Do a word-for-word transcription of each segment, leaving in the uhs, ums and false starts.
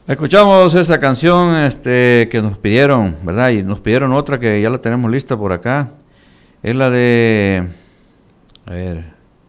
Escuchamos esa canción este, que nos pidieron, ¿verdad? Y nos pidieron otra que ya la tenemos lista por acá. Es la de... A ver.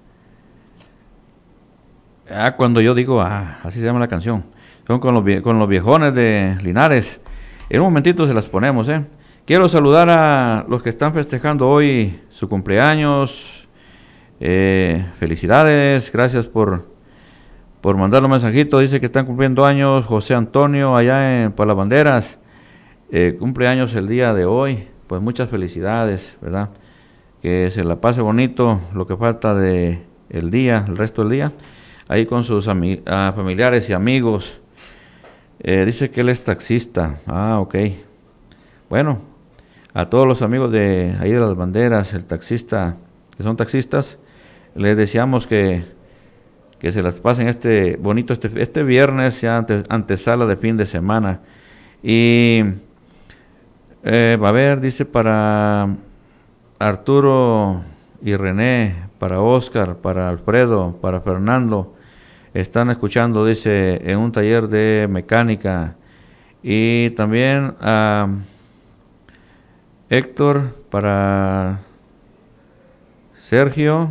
Ah, cuando yo digo, ah, así se llama la canción. Son con los, con los viejones de Linares. En un momentito se las ponemos, ¿eh? Quiero saludar a los que están festejando hoy su cumpleaños. Eh, felicidades, gracias por, por mandar un mensajito. Dice que están cumpliendo años José Antonio allá en Palabanderas. Eh, cumpleaños el día de hoy. Pues muchas felicidades, ¿verdad? Que se la pase bonito lo que falta de el día, el resto del día, ahí con sus ami- ah, familiares y amigos. Eh, dice que él es taxista. Ah, ok. Bueno, a todos los amigos de ahí de las banderas, el taxista, que son taxistas, les deseamos que, que se las pasen este bonito, este, este viernes, ya ante, antesala de fin de semana. Y eh, va a haber, dice, para Arturo y René, para Oscar, para Alfredo, para Fernando, están escuchando, dice, en un taller de mecánica. Y también a Héctor, para Sergio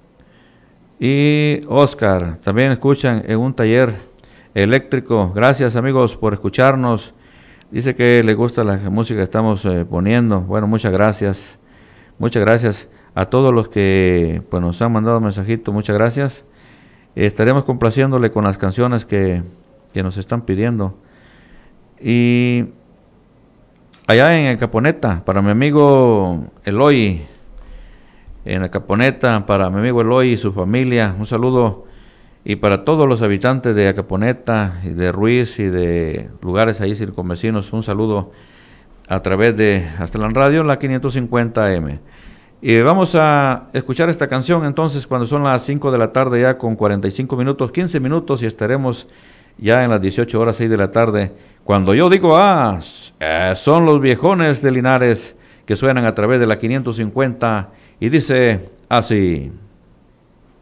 y Oscar, también escuchan en un taller eléctrico. Gracias, amigos, por escucharnos. Dice que les gusta la música que estamos eh, poniendo. Bueno, muchas gracias. Muchas gracias a todos los que pues, nos han mandado mensajitos. Muchas gracias. Estaremos complaciéndole con las canciones que, que nos están pidiendo. Y allá en el Caponeta, para mi amigo Eloy, en la Caponeta, para mi amigo Eloy y su familia, un saludo. Y para todos los habitantes de Acaponeta y de Ruiz y de lugares ahí circunvecinos, un saludo a través de Aztlán Radio, la quinientos cincuenta A M. Y vamos a escuchar esta canción entonces cuando son las cinco de la tarde ya con cuarenta y cinco minutos, quince minutos y estaremos ya en las dieciocho horas seis de la tarde. Cuando yo digo, ah, eh, son los viejones de Linares que suenan a través de la quinientos cincuenta y dice así.